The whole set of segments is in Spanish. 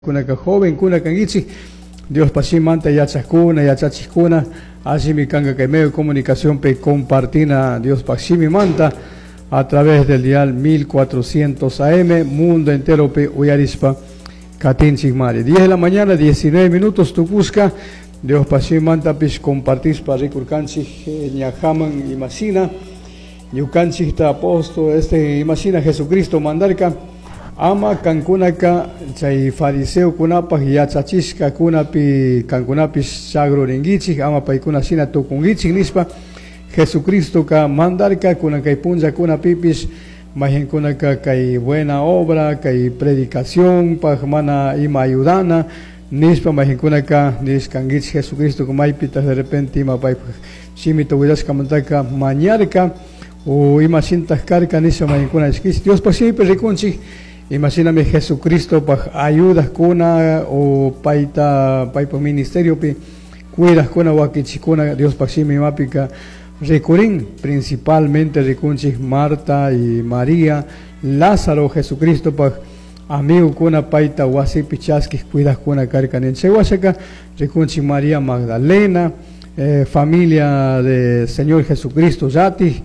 Kunaka joven, kunaka ngichi, Dios pasimanta yachakuna, yachachikuna, así mi canga que medio de comunicación pe compartina Dios pasimi manta a través del dial 1400 AM, mundo entero pe uyarispa, Katin Chigmari. 10 de la mañana, 19 minutos, tu busca, Dios pasimanta manta pis compartis para recurcanchi, ñajaman imagina, yucanchi ta apóstol, imagina Jesucristo mandarca. Ama kankunaka chay fariseo kunapak yachachishka kunapi kankunapis chagro ringichik ama paykuna sina tukungichik nispa Jesucristo ka mandarka kunakay punja kunapipis majenkunaka kay buena obra kay predicación pak mana ima ayudana nispa majenkunaka niskangich Jesucristo kumaypitas de repente ima pay simito widashka mantaka mañarka o ima sintas karka nispa majenkuna iskis Dios pasipe rikunchik. Imagíname Jesucristo para ayudas kuna o paita ministerio pi cuidas kuna wakichikuna Dios paximi mapika recurin principalmente recunchis Marta y María Lázaro Jesucristo para amigo kuna paita wasi pichaskis cuidas kuna karkanen chewashaka recunchis María Magdalena familia de Señor Jesucristo yati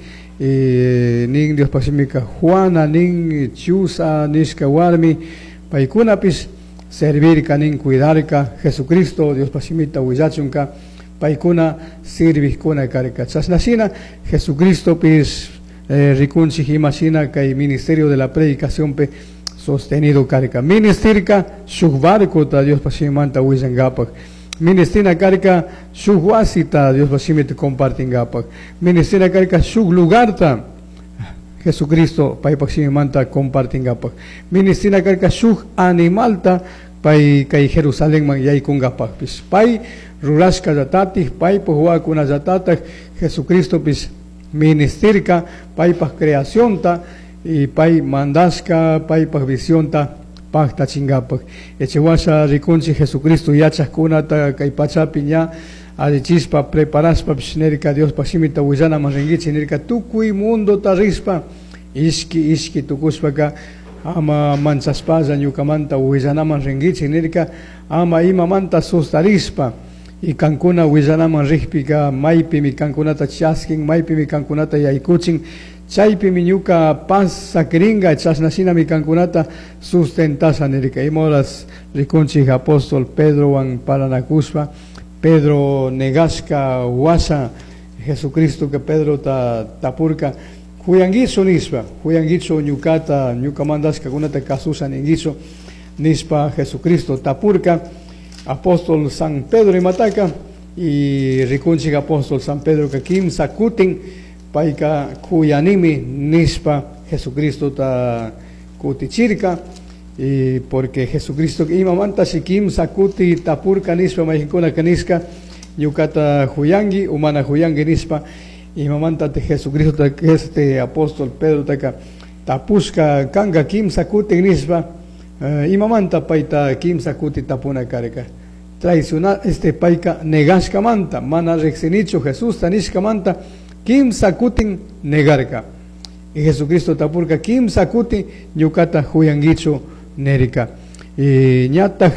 ning Dios pasimika Juana ning chusa niska warmi paikunapis servir kanin cuidarka Jesucristo Dios pasimita huyachunka paikuna sirvis kuna karka chasnasina Jesucristo pis rikunchi imagina que el ministerio de la predicación pe sostenido karka ministerka shugbarko ta Dios pasimanta huyangapak Ministina karka shug wasita Dios pasimite compartingapak. Ministina karka shug lugarta Jesucristo pai paximi manta compartingapak. Ministina karka shug animalta pai kai Jerusalén man yai kungapak pis. Pai ruraska zatati pai pohua kuna zatata Jesucristo pis ministerka pai pas creación ta y pai mandaska pai pas visión ta pacta chingapak echewasha rikunchi Jesucristo yachas kunata kay pachapi ña adichispa preparaspa nerika Dios pasimita wizana manrengichi nerika tukuy mundo tarispa iski tukuspaka ama manchaspalla ñukamanta wizana manrengichi nerika ama ima manta sustarispa y kankuna wizana manrihpika maypi mi kankunata chaskin maypi mi kankunata yaykuchin chaypi miñuka paz sakringa chasnasina mi kankunata sustentasa nerika imoras rikunchi apóstol Pedro wan paranakuspa Pedro negaska wasa Jesucristo que Pedro tapurka huyangiso nispa huyangiso ñukata ñuka mandaska kunata kasusa ningiso nispa Jesucristo tapurka apóstol San Pedro imataka y rikunchi apóstol San Pedro que kim sakutin paika kuyanimi nispa Jesucristo ta kutichirka y porque Jesucristo ima manta sikim sakuti tapurka nispa majikuna kaniska yukata huyangi umana huyangi nispa ima manta te Jesucristo ta apóstol Pedro taka tapuska kanga kim sakuti nispa ima manta paita kim sakuti tapuna kareka traicionar paika negaska manta mana rexinicho Jesús tanishka manta Kim sakutin negarka. Y Jesucristo tapurka Kim sakutin yukata huyangicho nerika. Y ñata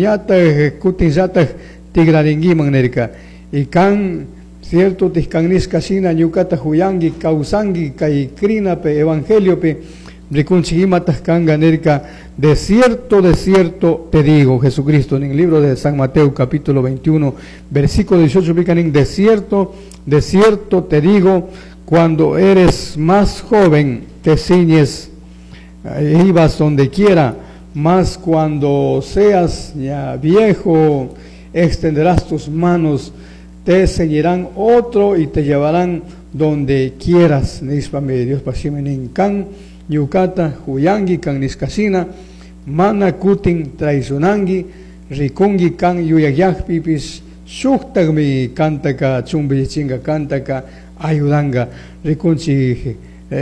kutin yata tigraringiman nerika. Y kan cierto tiskanniska sina yukata huyangi kausangi kai krina pe evangelio pe rikunchigimatas kanga nerika. De cierto te digo, Jesucristo, en el libro de San Mateo capítulo 21 versículo 18 picanin de cierto te digo, cuando eres más joven te ciñes, ibas donde quiera, más cuando seas ya viejo, extenderás tus manos, te ceñirán otro y te llevarán donde quieras. Nispame Dios pasimenin kan, yukata, huyangi kan niskasina, mana kutin traicionangi, rikungi kan yuyagyag pipis, shuktagmi kantaka chumbichinga kantaka ayudanga rikunchi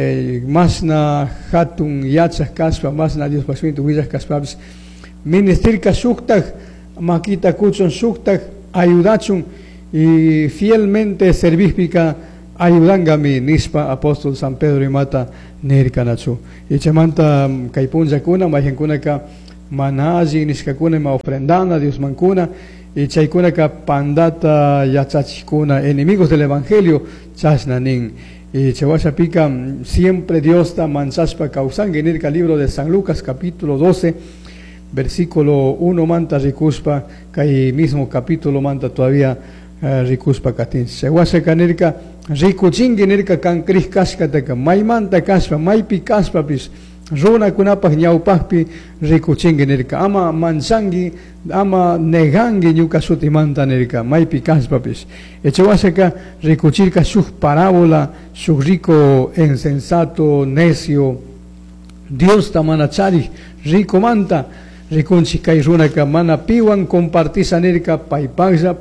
masna hatun yachas kaspa masna Dios pasimito willas kaspabis ministerka shuktag makita kuchon shuktag ayudachun y fielmente servispika ayudangami nispa apóstol San Pedro y mata nerkanachu y chamanta kaipunja kuna majenkuna ka manaji niskakuna ima ofrendana Dios mankuna y chaykuna ka pandata yachachikuna enemigos del evangelio chasnanin y chawashapika siempre Dios está manchaspa causan en el libro de San Lucas capítulo 12 versículo 1 manta rikuspa kai mismo capítulo manta todavía rikuspa katin chawasha kanirka rikuchingi nirka kan kris kashkataka may manta kashpa may pi kashpa pis runa kunapaj ñawpajpi rikuchingi nirka ama mansangi ama negangi ñuka sutimanta nirka maypi kashpapis echawashaka rikuchirka shuk parábola shuk rico insensato necio Dios ta mana chari rico manta rikunchi kay runaka mana piwan compartisa nirka paypaklla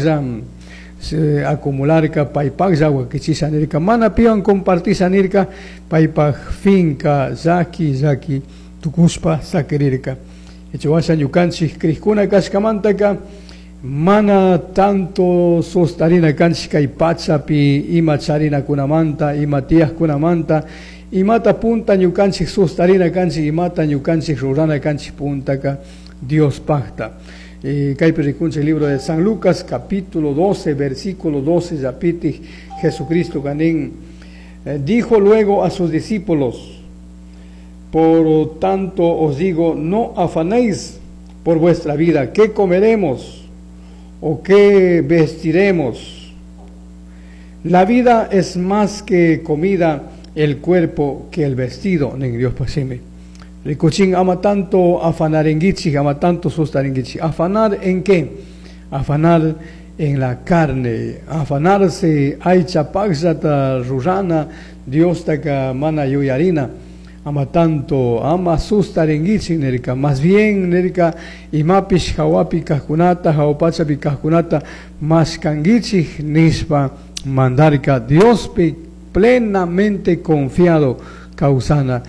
acumularka paypaklla wakichisa nirka mana piwan compartisa nirka paypak finca zaki tukuspa sakirirka echawasha ñukanchik kriskuna kashkamantaka mana tanto sustarina kanchik kay pachapi ima charinakunamanta ima tiyaqkunamanta imata punta ñukanchik sustarina kanchik imata ñukanchik rurana kanchik puntaka Dios pacta kaypi rikunchik libro de San Lucas capítulo 12 versículo 12 yapiti Jesucristo kanin dijo luego a sus discípulos: por tanto os digo, no afanéis por vuestra vida, ¿qué comeremos o qué vestiremos? La vida es más que comida, el cuerpo que el vestido. Dios pasime. Rikuchin ama tanto afanar en gichi, ama tanto sustar en gichi. ¿Afanar en qué? Afanar en la carne, afanarse ay chapagzata rurana, Dios taka mana yuyarina. Ama tanto, ama sustarengichi nerika, más bien nerika imapish hawapi kahkunata, hawapachapi kahkunata, más kangichi nispa mandarika, Dios plenamente confiado causana.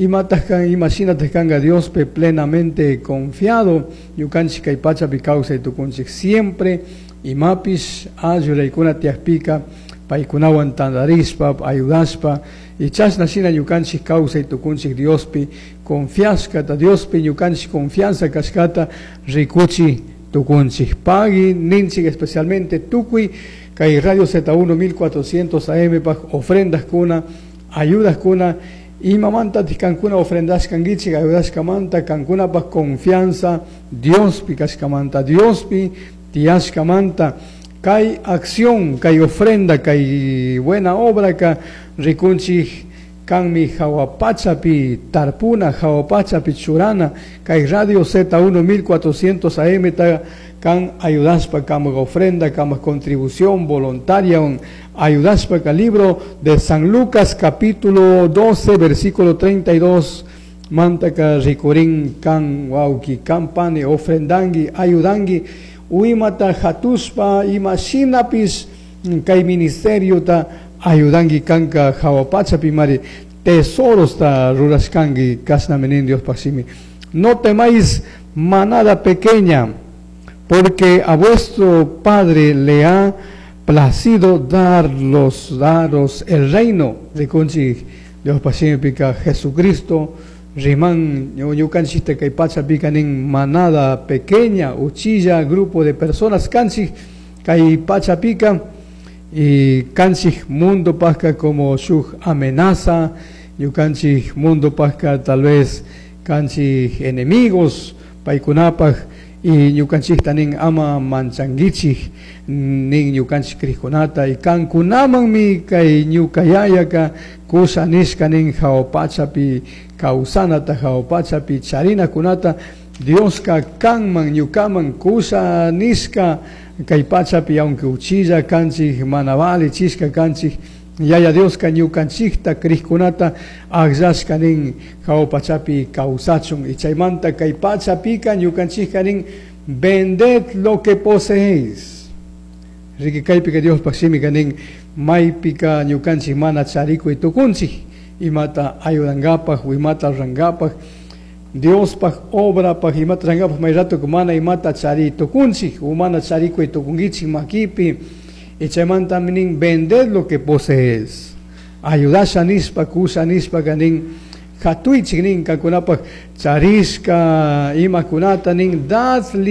Imagínate kanga Dios plenamente confiado, yukanchika y pachapi causa y tukunchik siempre, imapish ayuraikuna tiaspika, paikunawan tandarispa, ayudaspa, y chasnashina yukanchik causa y tukunchik Diospi confiaskata, Diospi yukanchik confianza kashkata, rikuchi tukunchik pagi, ninchik especialmente tukui, kay Radio Z1 1400 AM pag ofrendas kuna, ayudas kuna, y mamanta kankuna ofrendas kangichik, ayudas kamanta, kankuna pag confianza, Diospi kashkamanta, Diospi tiashkamanta, kay acción, kay ofrenda, kay buena obra, ka rikunchik kanmi hawapachapi tarpuna, hawapachapi churana, kay Radio Z1 1400 AM ta kan ayudaspa kama ofrenda, kama contribución voluntaria, ayudaspa ka libro de San Lucas capítulo 12 versículo 32 manta ka rikurin kan wauki kampane ofrendangi ayudangi uimata hatuspa imaginapis kay ministerio ta ayudangi kanka hawapachapi mari tesoros ta ruraskangi kasnamenen Dios pasimi. No temáis manada pequeña, porque a vuestro Padre le ha placido daros el reino. Rikunchi Dios pasimi pika Jesucristo riman ñukanchiste kay pacha pikanin manada pequeña, uchilla, grupo de personas kanchik kay pacha pika y kanchik mundo pasca como shuk amenaza, yukanchik mundo pasca tal vez kanchik enemigos paikunapaj y ñukanchik tanin ama manchangichik nin ñukanchik krijonata y kankunaman mi kay ñukayayaka kusa nishka nin hawapachapi kausanata hawapachapi charina kunata Dios ka kanman ñukaman kusa nishka kay pachapi aunque uchilla kanchik manavali chishka kanchik yaya Dios ka ñukanchikta krijonata agllashka nin hawapachapi kausachun y chaymanta kay pachapika ñukanchikka nin vended lo que poseéis. Riki kaypika Dios paksimi kanin maypika ñukanchik mana charikuy tukunchik imata ayudangapaj imata rangapaj Dios paj obra paj imata rangapaj may rato kumana imata chari tukunchik umana charikuy tukungichik makipi y chaymanta nin vended lo que poseéis. Ayudasha nispa kusa nispa kanin katuichik nin kankunapak charisca imakunata nin